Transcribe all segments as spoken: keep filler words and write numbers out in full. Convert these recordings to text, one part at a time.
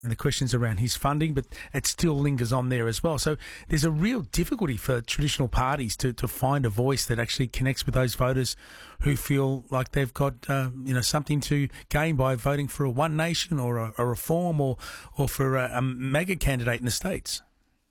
and the questions around his funding, but it still lingers on there as well. So there's a real difficulty for traditional parties to, to find a voice that actually connects with those voters who feel like they've got uh, you know something to gain by voting for a One Nation or a, a Reform or or for a, a MAGA candidate in the States.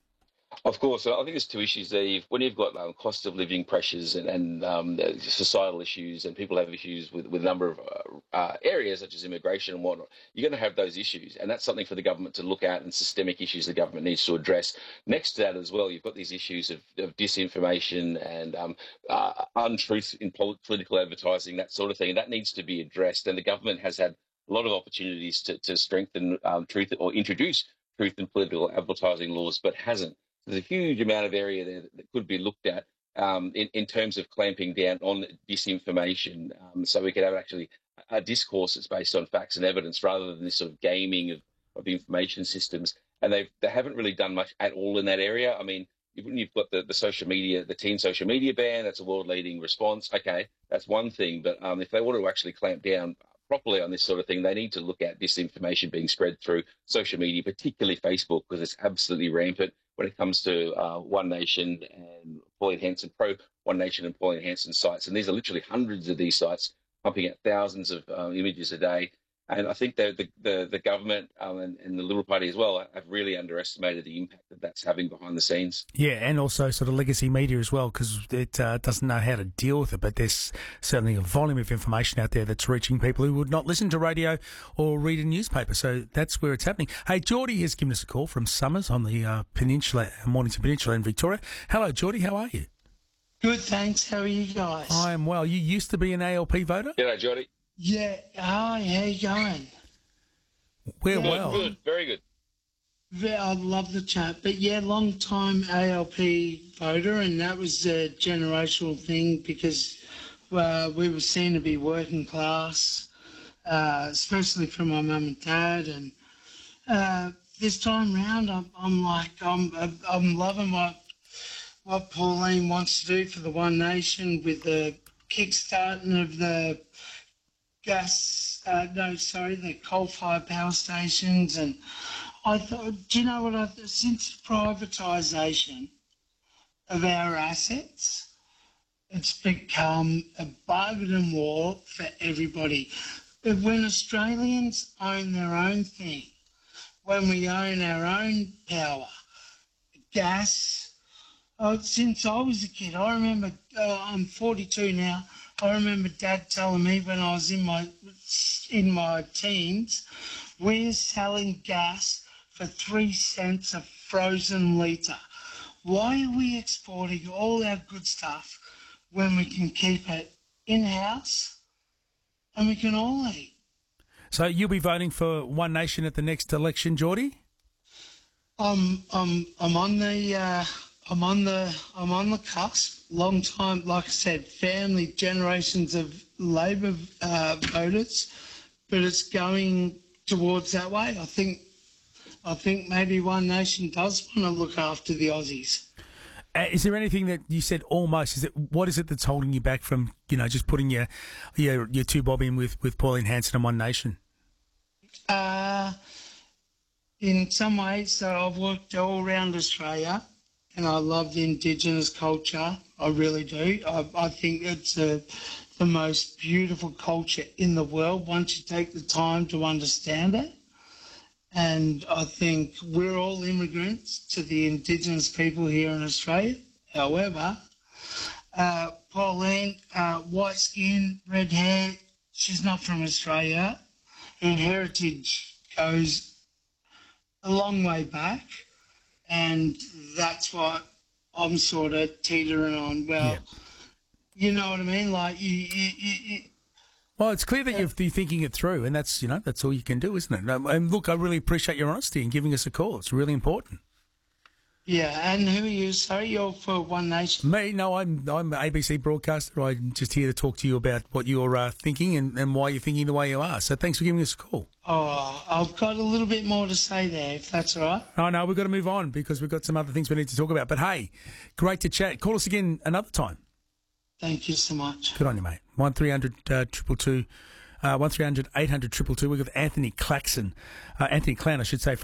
Of course, I think there's two issues there. When you've got um, cost of living pressures and, and um, societal issues, and people have issues with, with a number of uh, uh, areas such as immigration and whatnot, you're going to have those issues, and that's something for the government to look at and systemic issues the government needs to address. Next to that as well, you've got these issues of, of disinformation and um, uh, untruth in political advertising, that sort of thing, and that needs to be addressed. And the government has had a lot of opportunities to, to strengthen um, truth or introduce truth in political advertising laws, but hasn't. There's a huge amount of area there that could be looked at um, in, in terms of clamping down on disinformation, um, so we could have actually a discourse that's based on facts and evidence rather than this sort of gaming of, of information systems. And they they haven't really done much at all in that area. I mean, you've got the, the social media, the teen social media ban, that's a world-leading response. Okay, that's one thing. But um, if they want to actually clamp down properly on this sort of thing, they need to look at disinformation being spread through social media, particularly Facebook, because it's absolutely rampant when it comes to uh, One Nation and Pauline Hanson, pro One Nation and Pauline Hanson sites. And these are literally hundreds of these sites pumping out thousands of uh, images a day. And I think the, the, the, the government um, and, and the Liberal Party as well have really underestimated the impact that that's having behind the scenes. Yeah, and also sort of legacy media as well, because it uh, doesn't know how to deal with it. But there's certainly a volume of information out there that's reaching people who would not listen to radio or read a newspaper. So that's where it's happening. Hey, Geordie has given us a call from Summers on the uh, Peninsula, Mornington Peninsula in Victoria. Hello, Geordie, how are you? Good, thanks. How are you guys? I am well. You used to be an A L P voter? G'day, Geordie. Yeah. Hi, how you going? We're good, well. Good, very good. I love the chat. But yeah, long time A L P voter, and that was a generational thing because uh, we were seen to be working class, uh, especially from my mum and dad. And uh, this time round, I'm, I'm like, I'm, I'm loving what what Pauline wants to do for the One Nation with the kickstarting of the gas, uh, no, sorry, the coal-fired power stations. And I thought, do you know what, I, since privatisation of our assets, it's become a bargaining war for everybody. But when Australians own their own thing, when we own our own power, gas, oh, since I was a kid, I remember, uh, I'm forty-two now, I remember Dad telling me when I was in my in my teens, we're selling gas for three cents a frozen litre. Why are we exporting all our good stuff when we can keep it in-house and we can all eat? So you'll be voting for One Nation at the next election, Geordie? I'm I'm I'm on the uh, I'm on the I'm on the cusp. Long time, like I said, family generations of Labor uh, voters, but it's going towards that way. I think I think maybe One Nation does want to look after the Aussies. Uh, is there anything that you said almost? Is it what is it that's holding you back from you know just putting your your your two bob in with with Pauline Hanson and One Nation? Uh, in some ways, so I've worked all around Australia. And I love the Indigenous culture. I really do. I, I think it's a, the most beautiful culture in the world once you take the time to understand it. And I think we're all immigrants to the Indigenous people here in Australia. However, uh, Pauline, uh, white skin, red hair, she's not from Australia. Her heritage goes a long way back. And that's what I'm sort of teetering on. Well, yeah. You know what I mean? Like, you... you, you, you well, it's clear that you're, you're thinking it through, and that's, you know, that's all you can do, isn't it? And look, I really appreciate your honesty in giving us a call. It's really important. Yeah, and who are you? Sorry, you're for One Nation? Me? No, I'm I'm an A B C broadcaster. I'm just here to talk to you about what you're uh, thinking and, and why you're thinking the way you are. So thanks for giving us a call. Oh, I've got a little bit more to say there, if that's all right. Oh, no, we've got to move on because we've got some other things we need to talk about. But, hey, great to chat. Call us again another time. Thank you so much. Good on you, mate. one three hundred two two two, uh, one three hundred eight hundred two two two. We've got Anthony Claxon, uh, Anthony Clown, I should say, from